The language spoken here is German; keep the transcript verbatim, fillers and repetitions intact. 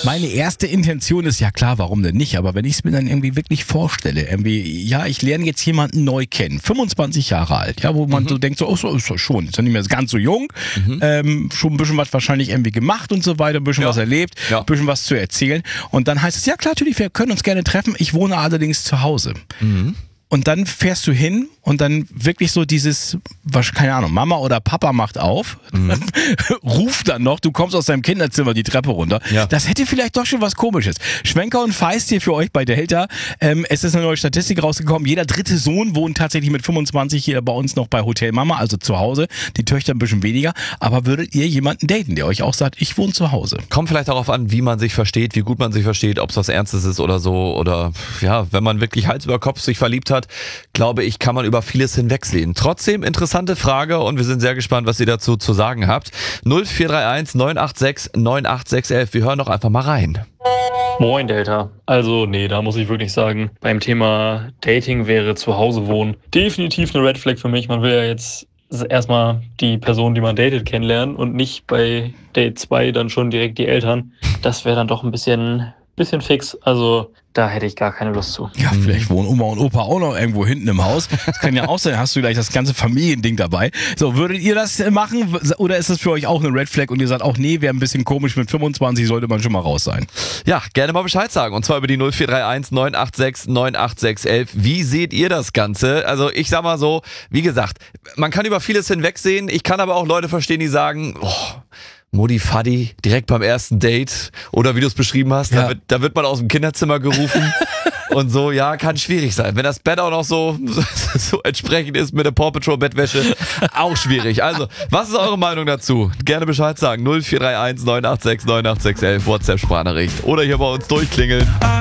Meine erste Intention ist, ja klar, warum denn nicht? Aber wenn ich es mir dann irgendwie wirklich vorstelle, irgendwie, ja, ich lerne jetzt jemanden neu kennen, fünfundzwanzig Jahre alt, ja, wo man mhm. so denkt, so, oh, so ist doch schon, ist ja nicht mehr ganz so jung, mhm. ähm, schon ein bisschen was wahrscheinlich irgendwie gemacht und so weiter, ein bisschen ja. was erlebt, ja. ein bisschen was zu erzählen. Und dann heißt es, ja klar, natürlich, wir können uns gerne treffen, ich wohne allerdings zu Hause. Mhm. Und dann fährst du hin und dann wirklich so dieses, was, keine Ahnung, Mama oder Papa macht auf, mhm. ruft dann noch, du kommst aus deinem Kinderzimmer die Treppe runter. Ja. Das hätte vielleicht doch schon was Komisches. Schwenker und Feist hier für euch bei Delta. Ähm, es ist eine neue Statistik rausgekommen. Jeder dritte Sohn wohnt tatsächlich mit fünfundzwanzig hier bei uns noch bei Hotel Mama, also zu Hause. Die Töchter ein bisschen weniger. Aber würdet ihr jemanden daten, der euch auch sagt, ich wohne zu Hause? Kommt vielleicht darauf an, wie man sich versteht, wie gut man sich versteht, ob es was Ernstes ist oder so. Oder ja, wenn man wirklich Hals über Kopf sich verliebt hat, glaube ich, kann man über vieles hinwegsehen. Trotzdem interessante Frage und wir sind sehr gespannt, was ihr dazu zu sagen habt. null vier drei eins neun acht sechs neun acht sechs elf. Wir hören doch einfach mal rein. Moin Delta. Also nee, da muss ich wirklich sagen, beim Thema Dating wäre zu Hause wohnen definitiv eine Red Flag für mich. Man will ja jetzt erstmal die Person, die man datet, kennenlernen und nicht bei Date zwei dann schon direkt die Eltern. Das wäre dann doch ein bisschen... bisschen fix, also da hätte ich gar keine Lust zu. Ja, vielleicht wohnen Oma und Opa auch noch irgendwo hinten im Haus. Das kann ja auch sein, hast du gleich das ganze Familiending dabei. So, würdet ihr das machen oder ist das für euch auch eine Red Flag und ihr sagt auch, nee, wäre ein bisschen komisch, mit fünfundzwanzig sollte man schon mal raus sein? Ja, gerne mal Bescheid sagen und zwar über die null vier drei eins neun acht sechs neun acht sechs elf. Wie seht ihr das Ganze? Also ich sag mal so, wie gesagt, man kann über vieles hinwegsehen, ich kann aber auch Leute verstehen, die sagen, oh, Mutti Faddy, direkt beim ersten Date oder wie du es beschrieben hast, ja. da, wird, da wird man aus dem Kinderzimmer gerufen und so, ja, kann schwierig sein. Wenn das Bett auch noch so, so entsprechend ist mit der Paw Patrol Bettwäsche, auch schwierig. Also, was ist eure Meinung dazu? Gerne Bescheid sagen, null vier drei eins neun acht sechs neun acht sechs elf, WhatsApp Sprachnachricht oder hier bei uns durchklingeln.